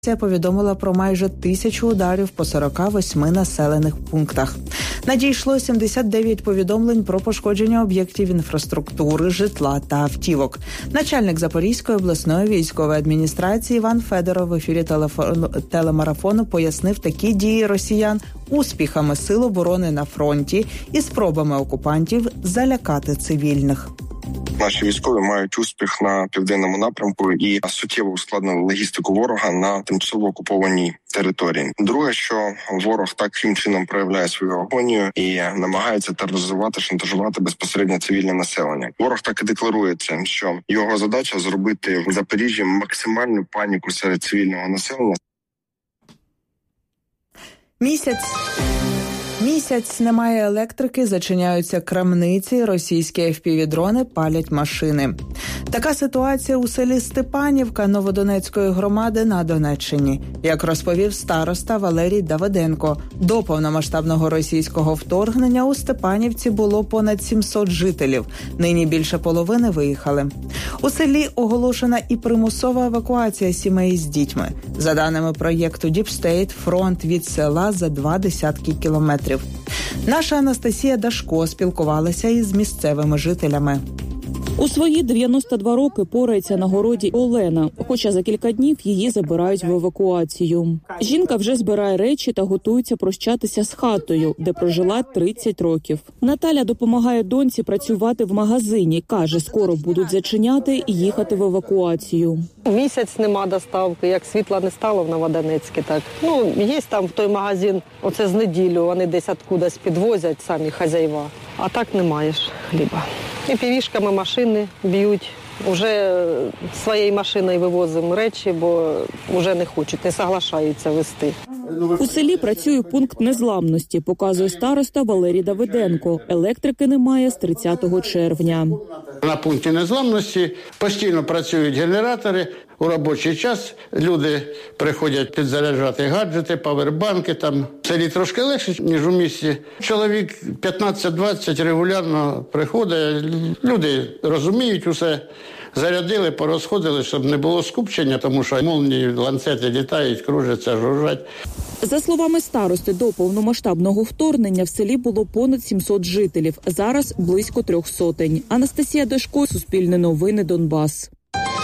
повідомила про майже 1000 ударів по 48 населених пунктах. Надійшло 79 повідомлень про пошкодження об'єктів інфраструктури, житла та автівок. Начальник Запорізької обласної військової адміністрації Іван Федоров в ефірі телемарафону пояснив такі дії росіян успіхами Сил оборони на фронті і спробами окупантів залякати цивільних. Наші військові мають успіх на південному напрямку і суттєво ускладнили логістику ворога на тимчасово окупованій території. Друге, що ворог таким чином проявляє свою агонію і намагається тероризувати, шантажувати безпосередньо цивільне населення. Ворог так і декларує це, що його задача зробити в Запоріжжі максимальну паніку серед цивільного населення. Місяць немає електрики, зачиняються крамниці, російські FPV-дрони палять машини. Така ситуація у селі Степанівка Новодонецької громади на Донеччині. Як розповів староста Валерій Давиденко, до повномасштабного російського вторгнення у Степанівці було понад 700 жителів. Нині більше половини виїхали. У селі оголошена і примусова евакуація сімей з дітьми. За даними проєкту Deep State, фронт від села за 20 кілометрів. Наша Анастасія Дашко спілкувалася із місцевими жителями. У свої 92 роки порається на городі Олена, хоча за кілька днів її забирають в евакуацію. Жінка вже збирає речі та готується прощатися з хатою, де прожила 30 років. Наталя допомагає доньці працювати в магазині. Каже, скоро будуть зачиняти і їхати в евакуацію. Місяць нема доставки, як світла не стало в Новодонецьку. Так. Є там в той магазин, оце з неділю, вони десь откудись підвозять самі хазяїва. А так немає ж хліба. І півішками машини б'ють. Уже своєю машиною вивозимо речі, бо вже не хочуть, не соглашаються везти. У селі працює пункт незламності, показує староста Валерій Давиденко. Електрики немає з 30 червня. На пункті незламності постійно працюють генератори. У робочий час люди приходять підзаряджати гаджети, павербанки. Там в селі трошки легше, ніж у місті. Чоловік 15-20 регулярно приходить. Люди розуміють усе. Зарядили, порозходили, щоб не було скупчення, тому що молнії, ланцети літають, кружаться, жужжать. За словами старости, до повномасштабного вторгнення в селі було понад 700 жителів. Зараз близько 300. Анастасія Дашко, Суспільне новини, Донбас.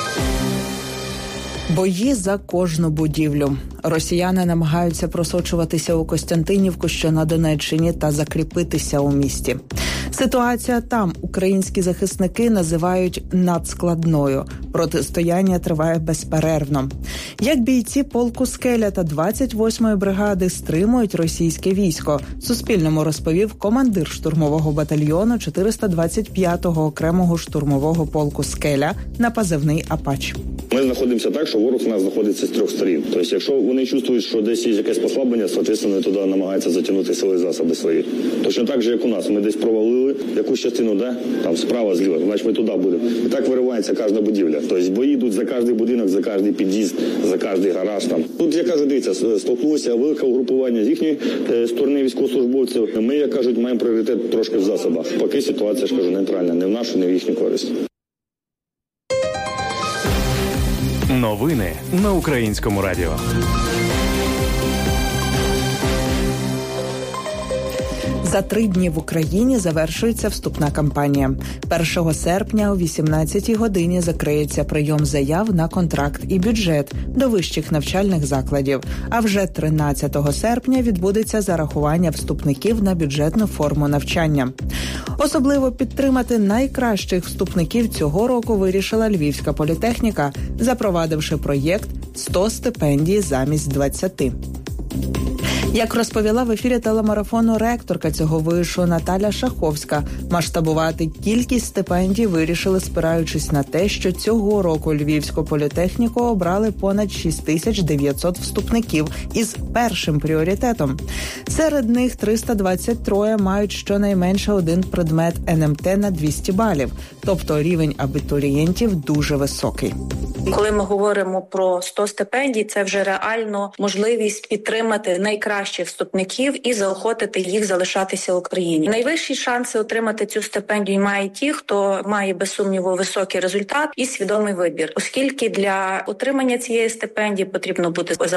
Бої за кожну будівлю. Росіяни намагаються просочуватися у Костянтинівку, що на Донеччині, та закріпитися у місті. Ситуація там українські захисники називають надскладною. Протистояння триває безперервно. Як бійці полку «Скеля» та 28-ї бригади стримують російське військо, Суспільному розповів командир штурмового батальйону 425-го окремого штурмового полку «Скеля» на позивний «Апач». Ми знаходимося так, що ворог у нас знаходиться з трьох сторін. Тобто, якщо вони чувствують, що десь є якесь послаблення, соответственно, туди намагаються затягнути сили засоби свої. Точно так же, як у нас. Ми десь провалили якусь частину, там справа, зліва, значить ми туди будемо. І так виривається кожна будівля. Тобто бої йдуть за кожний будинок, за кожний під'їзд, за кожний гараж. Там. Тут, як кажуть, дивіться, столкнулося велике угрупування з їхньої сторони військовослужбовців. Ми, як кажуть, маємо пріоритет трошки в засобах. Поки ситуація, ж кажу, нейтральна, не в нашу, не в їхню користь. Новини на Українському радіо. За 3 дні в Україні завершується вступна кампанія. 1 серпня о 18-й годині закриється прийом заяв на контракт і бюджет до вищих навчальних закладів. А вже 13 серпня відбудеться зарахування вступників на бюджетну форму навчання. Особливо підтримати найкращих вступників цього року вирішила Львівська політехніка, запровадивши проєкт «100 стипендій замість 20». Як розповіла в ефірі телемарафону ректорка цього вишу Наталя Шаховська, масштабувати кількість стипендій вирішили, спираючись на те, що цього року Львівську політехніку обрали понад 6900 вступників із першим пріоритетом. Серед них 323 мають щонайменше один предмет НМТ на 200 балів, тобто рівень абітурієнтів дуже високий. Коли ми говоримо про 100 стипендій, це вже реально можливість підтримати найкращих найкращих вступників і заохотити їх залишатися в Україні. Найвищі шанси отримати цю стипендію мають ті, хто має без сумніву високий результат і свідомий вибір, оскільки для отримання цієї стипендії потрібно бути